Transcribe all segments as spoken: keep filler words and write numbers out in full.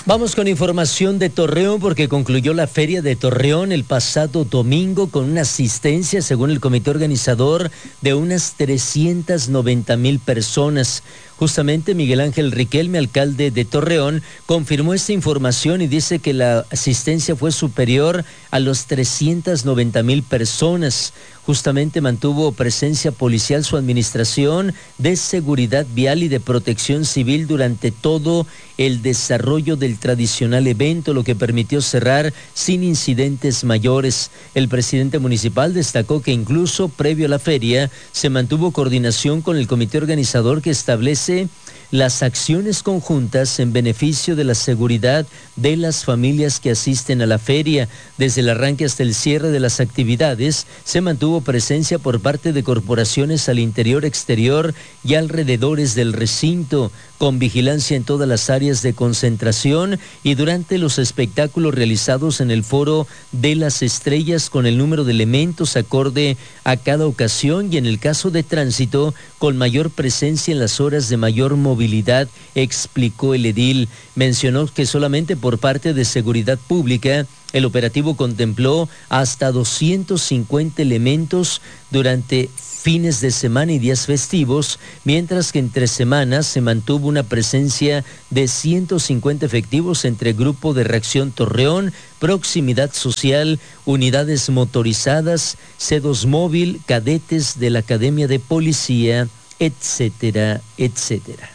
Vamos con información de Torreón porque concluyó la Feria de Torreón el pasado domingo con una asistencia, según el comité organizador, de unas trescientas noventa mil personas. Justamente Miguel Ángel Riquelme, alcalde de Torreón, confirmó esta información y dice que la asistencia fue superior a los trescientas noventa mil personas. Justamente mantuvo presencia policial su administración de seguridad vial y de protección civil durante todo el desarrollo del tradicional evento, lo que permitió cerrar sin incidentes mayores. El presidente municipal destacó que incluso previo a la feria se mantuvo coordinación con el comité organizador que establece las acciones conjuntas en beneficio de la seguridad de las familias que asisten a la feria. Desde el arranque hasta el cierre de las actividades, se mantuvo presencia por parte de corporaciones al interior, exterior y alrededores del recinto, con vigilancia en todas las áreas de concentración y durante los espectáculos realizados en el Foro de las Estrellas con el número de elementos acorde a cada ocasión y en el caso de tránsito con mayor presencia en las horas de mayor movilidad, explicó el edil. Mencionó que solamente por parte de Seguridad Pública el operativo contempló hasta doscientos cincuenta elementos durante fines de semana y días festivos, mientras que entre semanas se mantuvo una presencia de ciento cincuenta efectivos entre Grupo de Reacción Torreón, Proximidad Social, unidades motorizadas, C dos Móvil, cadetes de la Academia de Policía, etcétera, etcétera.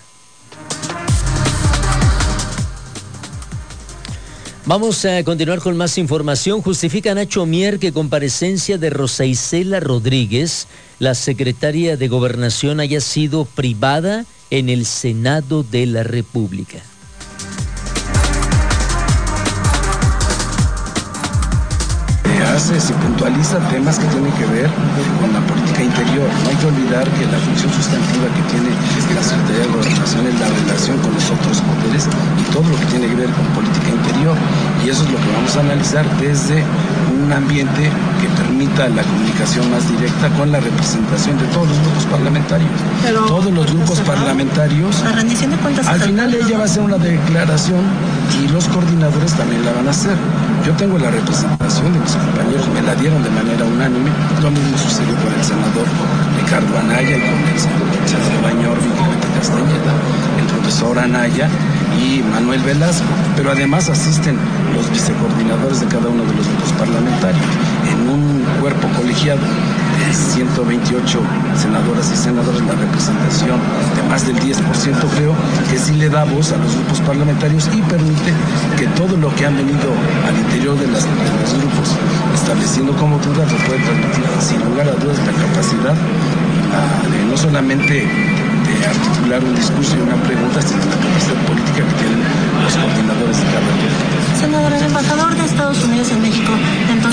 Vamos a continuar con más información. Justifica Nacho Mier que comparecencia de Rosa Isela Rodríguez, la secretaria de Gobernación, haya sido privada en el Senado de la República. Hace, se puntualiza temas que tienen que ver con la política interior. No hay que olvidar que la función sustantiva que tiene la Secretaría de Gobernación es la relación con los otros poderes y todo lo que tiene que ver con política interior. Y eso es lo que vamos a analizar desde un ambiente que permita la comunicación más directa con la representación de todos los grupos parlamentarios. Pero, todos los grupos parlamentarios. La rendición de cuentas. Al final ella va a hacer una declaración y los coordinadores también la van a hacer. Yo tengo la representación de mis compañeros, me la dieron de manera unánime. Lo mismo sucedió con el senador Ricardo Anaya y con el senador Bañorbi y Castañeda, el profesor Anaya y Manuel Velasco, pero además asisten los vicecoordinadores de cada uno de los grupos parlamentarios en un cuerpo colegiado de ciento veintiocho senadoras y senadores, la representación de más del diez por ciento creo que sí le da voz a los grupos parlamentarios y permite que todo lo que han venido al interior de, las, de los grupos estableciendo como dudas lo puede permitir sin lugar a dudas la capacidad la, de no solamente de articular un discurso y una pregunta, sino la capacidad política que tienen los coordinadores de cada grupo. Senador, el embajador de Estados Unidos en México, entonces